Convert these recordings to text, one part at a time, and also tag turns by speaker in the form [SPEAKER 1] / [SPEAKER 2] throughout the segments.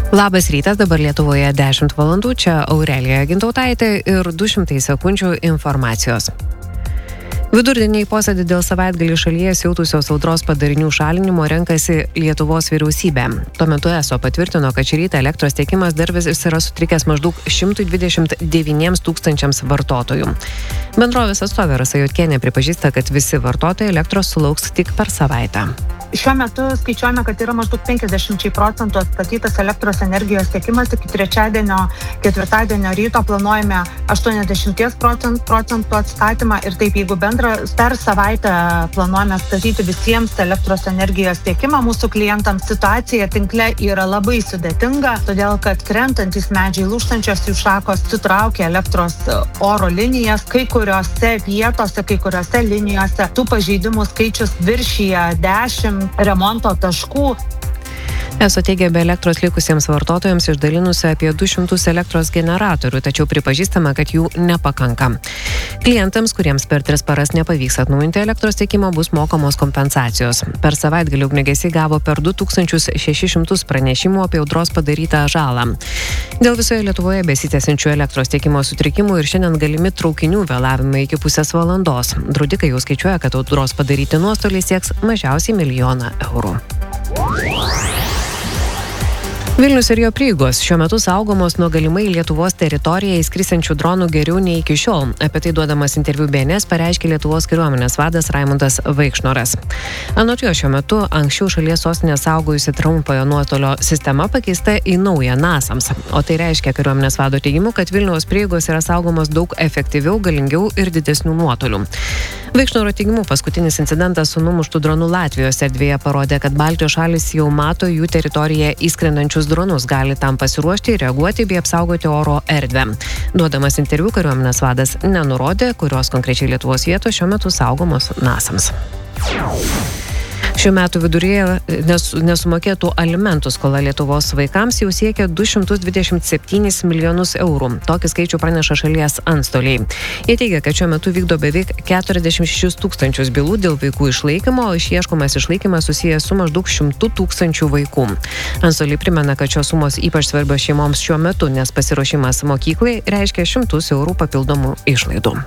[SPEAKER 1] Labas rytas, dabar Lietuvoje 10 valandų, čia Aurelija Gintautaitė ir 200 sekundžių informacijos. Vidurdienį į posėdį dėl savaitgalį šalyje siautusios audros padarinių šalinimo renkasi Lietuvos vyriausybė. Tuo metu ESO patvirtino, kad šį rytą elektros tiekimas dar vis yra sutrikęs maždaug 129 tūkstančiams vartotojų. Bendrovės atstovė Rasa Juodkienė pripažįsta, kad visi vartotojai elektros sulauks tik per savaitę.
[SPEAKER 2] Šiuo metu skaičiuojame, kad yra maždaug 50% atstatytas elektros energijos tiekimas iki trečiadienio, ketvirtadienio ryto planuojame 80% atstatymą ir taip, jeigu per savaitę planuojame statyti visiems elektros energijos tiekimą mūsų klientams, situacija tinkle yra labai sudėtinga, todėl kad krentantis medžiai, lūžtančios jų šakos sutraukia elektros oro linijas, kai kuriuose vietose, kai kuriuose linijose tų pažeidimų skaičius viršija 10 remonto taškų.
[SPEAKER 1] ESO teigia, be elektros likusiems vartotojams išdalinusi apie 200 elektros generatorių, tačiau pripažįstama, kad jų nepakanka. Klientams, kuriems per 3 paras nepavyks atnaujinti elektros tiekimo, bus mokamos kompensacijos. Per savaitgalį ugniagesiai gavo per 2600 pranešimų apie audros padarytą žalą. Dėl visoje Lietuvoje besitęsiančių elektros tiekimo sutrikimų ir šiandien galimi traukinių vėlavimai iki pusės valandos. Draudikai jau skaičiuoja, kad audros padaryti nuostoliai sieks mažiausiai 1 milijoną eurų. Vilnius ir jo prieigos šiuo metu saugomos nuo galimai Lietuvos teritoriją įskrisiančių dronų geriau nei iki šiol. Apie tai duodamas interviu BNS pareiškė Lietuvos kariuomenės vadas Raimundas Vaikšnoras. Anot jo, šiuo metu anksčiau šalies sostinę saugojusi trumpojo nuotolio sistema pakeista į naują NASAMS. O tai reiškia kariuomenės vado teigimu, kad Vilniaus prieigos yra saugomos daug efektyviau, galingiau ir didesnių nuotolių. Vaikšnoro teigimu, paskutinis incidentas su numuštu dronu Latvijos erdvėje parodė, kad Baltijos šalys jau mato jų teritoriją įskrendančius dronus, gali tam pasiruošti, reaguoti bei apsaugoti oro erdvę. Duodamas interviu, kariuomenės vadas nenurodė, kurios konkrečiai Lietuvos vietos šiuo metu saugomos NASAMS. Šiuo metu viduryje nesumokėtų alimentų skola Lietuvos vaikams jau siekia 227 milijonus eurų. Tokį skaičių praneša šalies antstoliai. Jie teigia, kad šiuo metu vykdo beveik 46 tūkstančius bylų dėl vaikų išlaikymo, o išieškomas išlaikymas susijęs su maždaug 100 tūkstančių vaikų. Antstoliai primena, kad šios sumos ypač svarbios šeimoms šiuo metu, nes pasiruošimas mokyklai reiškia 100 eurų papildomų išlaidų.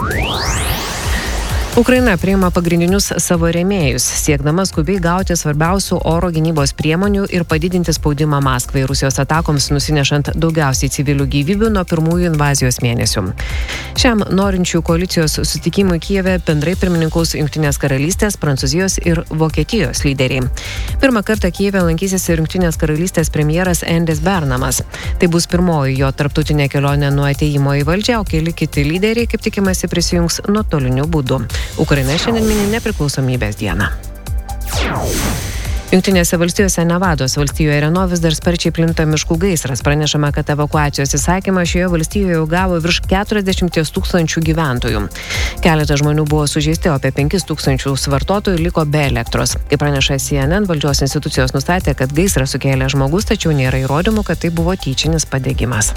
[SPEAKER 1] Ukraina priima pagrindinius savo rėmėjus, siekdama skubiai gauti svarbiausių oro gynybos priemonių ir padidinti spaudimą Maskvai Rusijos atakoms, nusinešant daugiausiai civilių gyvybių nuo pirmųjų invazijos mėnesių. Šiam norinčių koalicijos susitikimui Kijeve bendrai pirmininkaus Jungtinės karalystės, Prancūzijos ir Vokietijos lyderiai. Pirmą kartą Kijeve lankysis ir Jungtinės karalystės premjeras Andys Bernamas. Tai bus pirmoji jo tarptautinė kelionė nuo atėjimo į valdžią, o keli kiti lyderiai, kaip tikimasi, prisijungs nuotoliniu būdu. Ukraina šiandien mini nepriklausomybės dieną. Jungtinėse valstijose Nevados valstijoje Reno vis dar sparčiai plinta miškų gaisras. Pranešama, kad evakuacijos įsakymą šioje valstijoje jau gavo virš 40 tūkstančių gyventojų. Keletas žmonių buvo sužeisti, o apie 5 tūkstančius vartotojų liko be elektros. Kaip praneša CNN, valdžios institucijos nustatė, kad gaisrą sukėlė žmogus, tačiau nėra įrodymų, kad tai buvo tyčinis padegimas.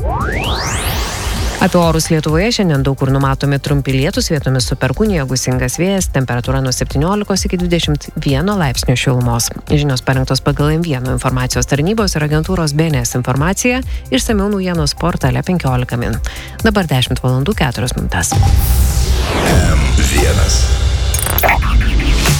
[SPEAKER 1] Apie orus Lietuvoje šiandien daug kur numatomi trumpi lietūs, vietomis su perkūnija, gūsingas vėjas, temperatūra nuo 17 iki 21 laipsnių šilumos. Žinios parengtos pagal M1 informacijos tarnybos ir agentūros BNS informacija, išsamiau naujienos portale 15 min. Dabar 10 valandų 4 minutės.
[SPEAKER 3] M1.